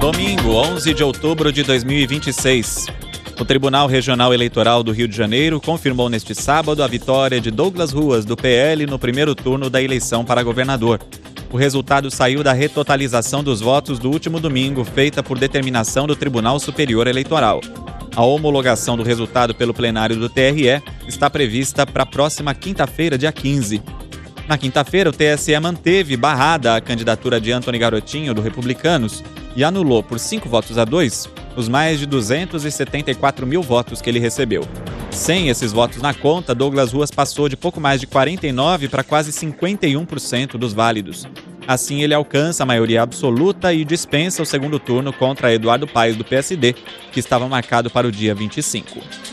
Domingo, 11 de outubro de 2026. O Tribunal Regional Eleitoral do Rio de Janeiro confirmou neste sábado a vitória de Douglas Ruas, do PL, no primeiro turno da eleição para governador. O resultado saiu da retotalização dos votos do último domingo, feita por determinação do Tribunal Superior Eleitoral. A homologação do resultado pelo plenário do TRE está prevista para a próxima quinta-feira, dia 15. Na quinta-feira, o TSE manteve barrada a candidatura de Antony Garotinho, do Republicanos, e anulou por 5-2 os mais de 274 mil votos que ele recebeu. Sem esses votos na conta, Douglas Ruas passou de pouco mais de 49% para quase 51% dos válidos. Assim, ele alcança a maioria absoluta e dispensa o segundo turno contra Eduardo Paes, do PSD, que estava marcado para o dia 25.